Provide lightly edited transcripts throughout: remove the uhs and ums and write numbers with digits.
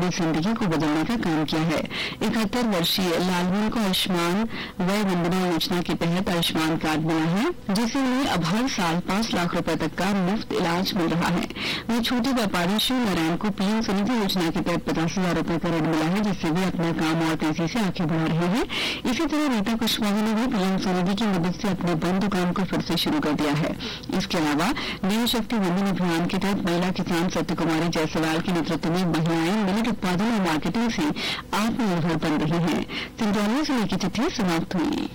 अपनी जिंदगी को बदलने का काम किया है। 71 वर्षीय लालमन को आयुष्मान वय वंदना योजना के तहत आयुष्मान कार्ड मिला है, जिससे उन्हें अब हर साल 5 लाख रुपए तक का मुफ्त इलाज मिल रहा है। वहीं छोटे व्यापारी शिव नारायण को पीएम स्वनिधि योजना के तहत 50,000 रुपए का ऋण मिला है, जिससे वे अपना काम और तेजी से आगे बढ़ा रहे हैं। इसी तरह रीता कुशवाहा ने भी पीएम स्वनिधि की मदद से अपने बंद दुकान को फिर से शुरू कर दिया है। इसके अलावा नील शक्ति वंदन अभियान के तहत महिला किसान सत्य कुमारी जायसवाल के नेतृत्व में महिलाएं मिलेट उत्पादन और मार्केटिंग से आत्मनिर्भर बन रही हैं। सिंगरौली जिले की चिट्ठी समाप्त हुई।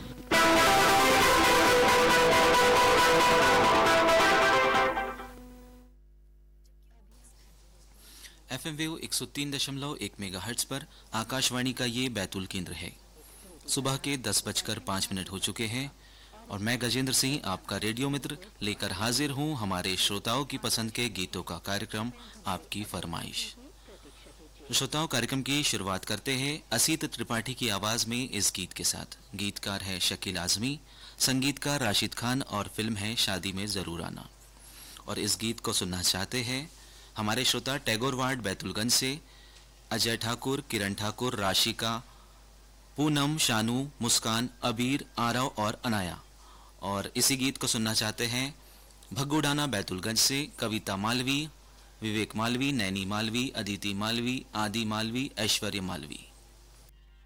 FM वेव 103.1 मेगाहर्ट्ज पर आकाशवाणी का ये बैतूल केंद्र है। सुबह के 10:05 हो चुके हैं और मैं गजेंद्र सिंह आपका रेडियो मित्र लेकर हाजिर हूं हमारे श्रोताओं की पसंद के गीतों का कार्यक्रम आपकी फरमाइश। श्रोताओं, कार्यक्रम की शुरुआत करते हैं असीत त्रिपाठी की आवाज में इस गीत के साथ। गीतकार है शकील आजमी, संगीतकार राशिद खान और फिल्म है शादी में जरूर आना। और इस गीत को सुनना चाहते हैं हमारे श्रोता टैगोर वार्ड बैतूलगंज से अजय ठाकुर, किरण ठाकुर, राशिका, पूनम, शानू, मुस्कान, अबीर, आरव और अनाया। और इसी गीत को सुनना चाहते हैं भग्गुडाना बैतूलगंज से कविता मालवी, विवेक मालवी, नैनी मालवी, अदिति मालवी, आदि मालवी, ऐश्वर्य मालवी।